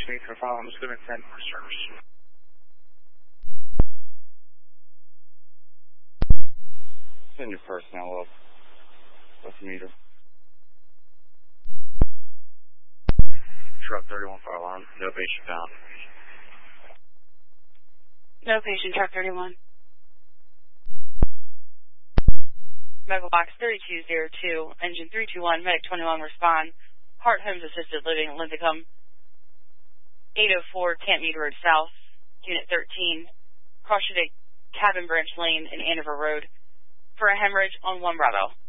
me for following Swimming Friend for service. Send your personnel up. What's the meter? Truck 31 fire alarm. No patient found. No patient, truck 31. Megabox 3202, engine 321, medic 21 respond. Hart Homes Assisted Living, Linthicum. 804 Camp Mead Road South, Unit 13. Cross-street Cabin Branch Lane and Andover Road for a hemorrhage on 1 Bravo.